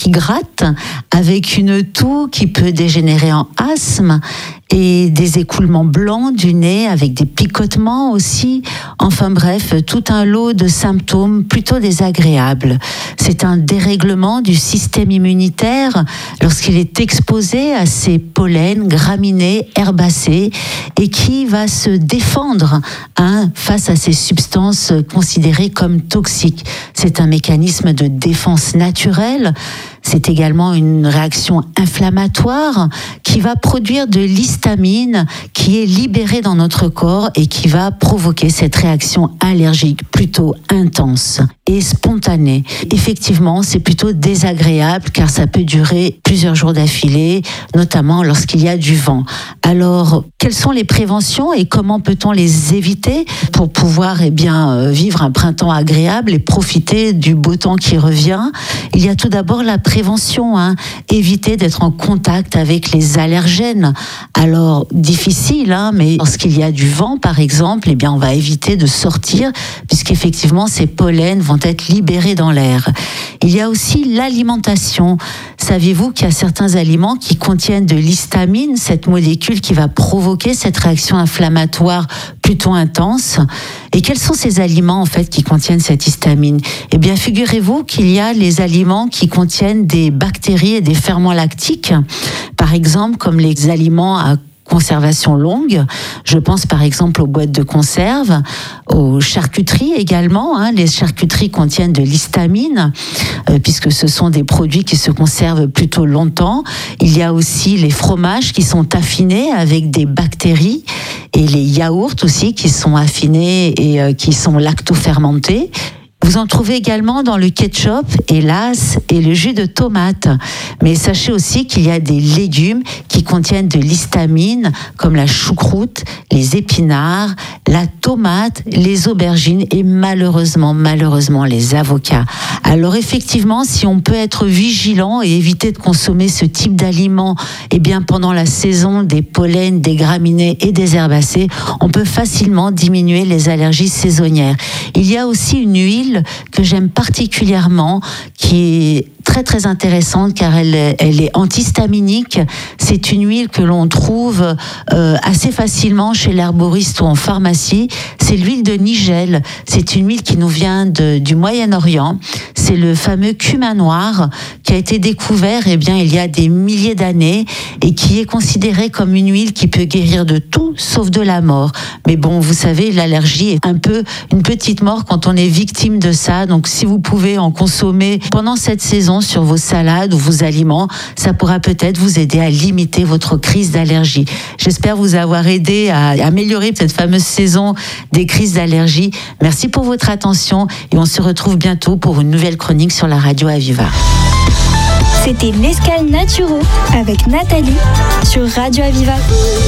qui gratte, avec une toux qui peut dégénérer en asthme, et des écoulements blancs du nez avec des picotements aussi. Enfin bref, tout un lot de symptômes plutôt désagréables. C'est un dérèglement du système immunitaire lorsqu'il est exposé à ces pollens graminées, herbacées, et qui va se défendre face à ces substances considérées comme toxiques. C'est un mécanisme de défense naturelle. C'est également une réaction inflammatoire qui va produire de l'histamine qui est libérée dans notre corps et qui va provoquer cette réaction allergique plutôt intense et spontanée. Effectivement, c'est plutôt désagréable car ça peut durer plusieurs jours d'affilée, notamment lorsqu'il y a du vent. Alors, quelles sont les préventions et comment peut-on les éviter pour pouvoir vivre un printemps agréable et profiter du beau temps qui revient? Il y a tout d'abord la prévention, éviter d'être en contact avec les allergènes. Alors, difficile, mais lorsqu'il y a du vent, par exemple, on va éviter de sortir puisqu'effectivement, ces pollens vont être libérés dans l'air. Il y a aussi l'alimentation. Saviez-vous qu'il y a certains aliments qui contiennent de l'histamine, cette molécule qui va provoquer cette réaction inflammatoire plutôt intense? Et quels sont ces aliments en fait qui contiennent cette histamine? Eh bien, figurez-vous qu'il y a les aliments qui contiennent des bactéries et des ferments lactiques, par exemple comme les aliments à conservation longue. Je pense par exemple aux boîtes de conserve, aux charcuteries également. Les charcuteries contiennent de l'histamine puisque ce sont des produits qui se conservent plutôt longtemps. Il y a aussi les fromages qui sont affinés avec des bactéries et les yaourts aussi qui sont affinés et qui sont lactofermentés. Vous en trouvez également dans le ketchup, hélas, et le jus de tomate. Mais sachez aussi qu'il y a des légumes qui contiennent de l'histamine, comme la choucroute, les épinards, la tomate, les aubergines et malheureusement, les avocats. Alors effectivement, si on peut être vigilant et éviter de consommer ce type d'aliments, pendant la saison des pollens, des graminées et des herbacées, on peut facilement diminuer les allergies saisonnières. Il y a aussi une huile que j'aime particulièrement, qui est très très intéressante car elle est antihistaminique. C'est une huile que l'on trouve assez facilement chez l'herboriste ou en pharmacie. C'est l'huile de nigel. C'est une huile qui nous vient du Moyen-Orient. C'est le fameux cumin noir qui a été découvert il y a des milliers d'années et qui est considéré comme une huile qui peut guérir de tout sauf de la mort. Mais bon, vous savez, l'allergie est un peu une petite mort quand on est victime de ça. Donc si vous pouvez en consommer pendant cette saison sur vos salades ou vos aliments, ça pourra peut-être vous aider à limiter votre crise d'allergie. J'espère vous avoir aidé à améliorer cette fameuse saison des crises d'allergie. Merci pour votre attention et on se retrouve bientôt pour une nouvelle chronique sur la radio Aviva. C'était l'Escale Naturo avec Nathalie sur Radio Aviva.